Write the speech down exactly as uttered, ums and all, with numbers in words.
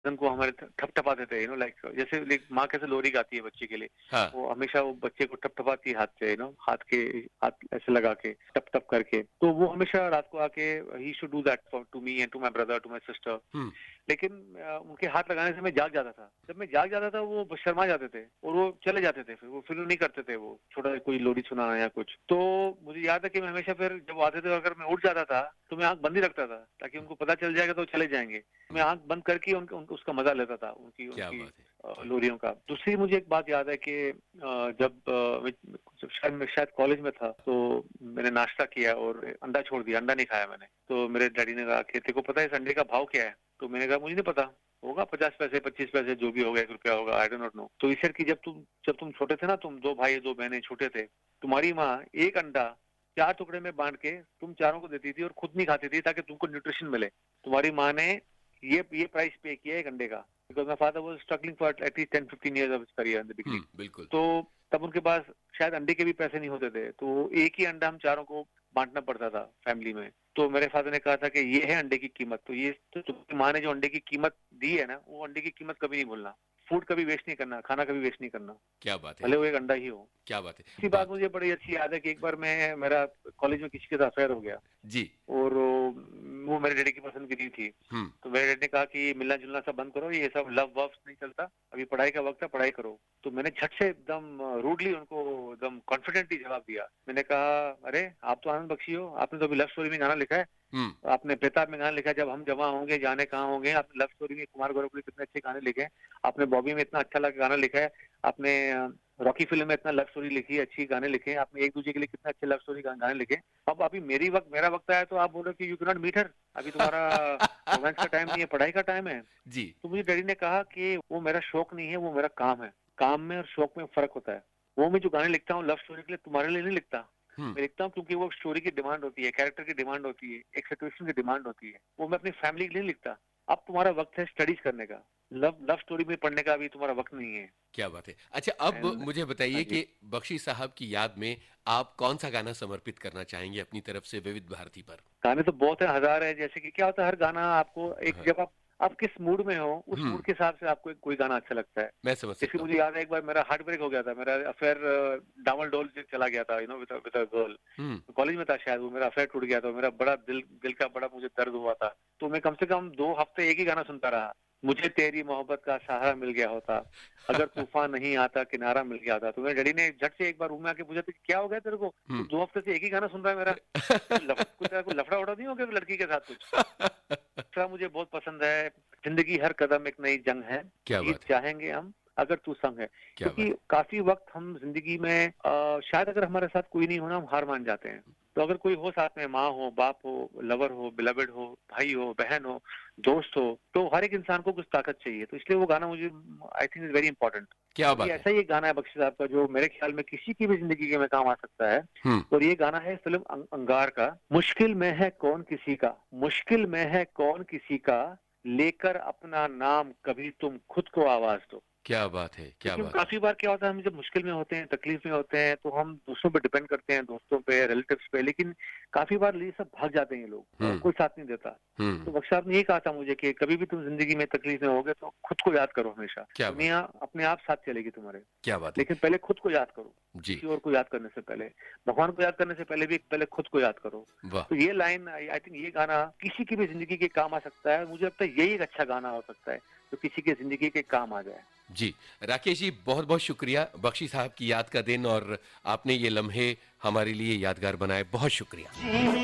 गर्दन को हमारे थ थपथपाते थे, यू नो लाइक जैसे लाइक माँ कैसे लोरी गाती है बच्चे के लिए, हाँ। वो हमेशा वो बच्चे को थपथपाती है हाथ से, यू नो हाथ के हाथ ऐसे लगा के, टप-टप करके। तो वो हमेशा रात को आके ही used to do that for to me and to my brother, to my sister. हुँ। लेकिन अ, उनके हाथ लगाने से मैं जाग जाता था। जब मैं जाग जाता था वो ब शर्मा जाते थे और वो चले जाते थे फिर, वो फिर नहीं करते थे वो, छोटा कोई लोरी सुनाना या कुछ। तो मुझे याद है कि मैं हमेशा फिर जब वो आते थे अगर मैं उठ जाता था, तो मैं आँख बंद ही रखता था, ताकि उनको पता चल जाएगा तो वो चले जाएँगे। मैं हुँ। आँख बंद करके उनक उनको उसका मज़ा लेता था, उनकी क्या उनकी बात है! अ, क्या लोरियों का। दूसरी मुझे एक बात याद है कि अ, जब अ, मैं जब शायद मैं शायद कॉलेज में था, तो मैंने नाश्ता किया और अंडा छोड़ दिया, अंडा नहीं खाया मैंने। तो मेरे डैडी ने कहा कि तेरे को पता है इस अंडे का भाव क्या है? तो मैंने कहा मुझे नहीं पता। होगा पचास पैसे, पच्चीस पैसे जो भी होगा, एक रुपया होगा, आई डू नॉट नो। तो ईश्वर की जब तुम जब तुम छोटे थे ना, तुम दो भाई, दो बहनें छोटे थे, तुम्हारी माँ एक अंडा चार टुकड़े में बाँट के तुम चारों को देती थी और खुद नहीं खाती थी ताकि तुमको न्यूट्रिशन मिले। तुम्हारी माँ ने ये ये प्राइस पे किया है एक अंडे का। Because my father was struggling for at least ten fifteen years of his career in the hmm, beginning. बिल्कुल। तो तब उनके पास शायद अंडे के भी पैसे नहीं होते थे, तो एक ही अंडा हम चारों को बाँटना पड़ता था फैमिली में। तो मेरे फादर ने कहा था कि ये है अंडे की कीमत, तो ये तो तुम्हारी माँ ने जो अंडे की कीमत दी है ना, वो अंडे की कीमत कभी नहीं भूलना। फूड कभी वेस्ट नहीं करना, खाना कभी वेस्ट नहीं करना, क्या बात है! भले वो एक अंडा ही हो। क्या बात है! दूसरी बात बहुत मुझे बड़ी अच्छी याद है कि एक बार मैं मेरा कॉलेज में किसी के साथ अफेयर हो गया जी। और वो मेरे डैडी की पसंद की नहीं थी। हुँ। तो मेरे डैडी ने कहा कि मिलना-जुलना सब बंद करो, ये सब लव-वव नहीं चलता, अभी पढ़ाई का वक़्त है, पढ़ाई करो। तो मैंने झट से एकदम रूडली उनको एकदम कॉन्फिडेंटली जवाब दिया। मैंने कहा, "अरे! आप तो आनंद बख्शी हो, आपने तो अभी लव स्टोरी में गाना लिखा है। हुँ। आपने बेताब में गाना लिखा है, जब हम जवां होंगे, जाने कहाँ होंगे। आपने लव स्टोरी में कुमार गौरव के लिए कितने अच्छे गाने लिखे हैं। आपने बॉबी में इतना अच्छा लगा गाना लिखा है। आपने अ, रॉकी फ़िल्म में इतना लव स्टोरी लिखी है, अच्छी गाने लिखे हैं। आपने एक-दूसरे के लिए कितने अच्छे लव स्टोरी गा गाने लिखे हैं। अब अभी मेरी वक़्त मेरा वक़्त आया तो आप बोल रहे हो कि you can not meet her. अभी तुम्हारा रोमांस का टाइम नहीं है, पढ़ाई का टाइम है।" जी। तो मुझे डैडी ने कहा कि वो मेरा शौक नहीं है, वो मेरा काम है। काम में और शौक में फ़र्क होता है। वो मैं जो गाने लिखता हूँ लव स्टोरी के लिए, तुम्हारे लिए नहीं लिखता। हुँ। मैं लिखता हूँ क्योंकि वो स्टोरी की डिमांड होती है, कैरेक्टर की डिमांड होती है, एक सिचुएशन की डिमांड होती है। वो मैं अपनी फैमिली के लिए नहीं लिखता। अब तुम्हारा वक़्त है स्टडीज़ करने का। लव लव स्टोरी में पढ़ने का अभी तुम्हारा वक़्त नहीं है। क्या बात है! अच्छा अब एंड मुझे हाँ बताइए जी। कि बख्शी साहब की याद में आप कौन-सा गाना समर्पित करना चाहेंगे अपनी तरफ से विविध भारती पर? गाने तो बहुत हैं, हज़ार हैं, जैसे कि क्या होता है हर गाना आपको एक हाँ। जब आप आप किस मूड में हो, उस हुँ, मूड के हिसाब से आपको एक कोई गाना अच्छा लगता है। मैं समझ जैसे सकता हूँ। मुझे याद है एक बार मेरा हार्ट ब्रेक हो गया था, मेरा अफेयर डामाडोल से चला गया था, you know with a with a girl. Hmm. College में था शायद वो, मेरा अफेयर टूट गया था, मेरा बड़ा दिल दिल का बड़ा मुझे दर्द हुआ था। तो मैं कम से कम दो हफ्ते एक ही गाना सुनता रहा। मुझे तेरी मोहब्बत का सहारा मिल गया होता, अगर तूफ़ान नहीं आता किनारा मिल गया होता। तो मेरे डैडी ने झट से एक बार रूम में आके पूछा, "तो क्या हो गया तेरे को? तू हुँ। दो हफ्ते से एक ही गाना सुन रहा है मेरा। कोई लफ कोई तेरा कोई लफड़ा-वफड़ा नहीं हो गया लड़की के साथ कुछ?" दूसरा मुझे बहुत पसंद है, ज़िंदगी हर कदम एक नई जंग है, क्या जीत बात है! चाहेंगे हम अगर तू संग है। क्या क्योंकि बात है! काफ़ी वक़्त हम ज़िंदगी में अ, शायद अगर हमारे साथ कोई नहीं हो ना, हम हार मान जाते हैं। तो अगर कोई हो साथ में, माँ हो, बाप हो, लवर हो, बिलवेड हो, भाई हो, बहन हो, दोस्त हो, तो हर एक इंसान को कुछ ताकत चाहिए। तो इसलिए वो गाना मुझे I think is very important. क्या और ये बात है! ऐसा ही एक गाना है बख्शी साहब का जो मेरे ख्याल में किसी की भी ज़िंदगी के में काम आ सकता है। हुँ। और ये गाना है फ़िल्म अं अंगार का। मुश्किल में है कौन किसी का, मुश्किल में है कौन किसी का, लेकर अपना नाम कभी तुम खुद को आवाज़ दो। क्या बात है! क्या क्योंकि हम बात है! काफ़ी बार क्या होता है, हम जब मुश्किल में होते हैं, तकलीफ में होते हैं, तो हम दूसरों पे डिपेंड करते हैं, दोस्तों पे, रिलेटिव्स पे, लेकिन काफ़ी बार ये सब भाग जाते हैं ये लोग, अ, हुँ, कोई साथ नहीं देता। तो हुँ। बख्श साहब ने यही कहा था मुझे कि कभी भी तुम ज़िंदगी में तकलीफ में होगे तो खुद को याद करो हमेशा। क्या बात दुनिया है! अपने आप साथ चलेगी तुम्हारे, क्या बात है! लेकिन पहले खुद को याद करो, जी, किसी और को याद करने से पहले। भगवान को याद करने से पहले भी पहले खुद को याद करो। वाह! तो ये लाइन आई आई थिंक ये गाना किसी की भी ज़िंदगी के काम आ सकता है। मुझे लगता है यही एक अच्छा गाना हो सकता है, जो किसी की ज़िंदगी के काम आ जाए। जी, राकेश जी बहुत-बहुत शुक्रिया बख्शी साहब की याद का दिन और आपने ये लम्हे हमारे लिए यादगार बनाए, बहुत शुक्रिया।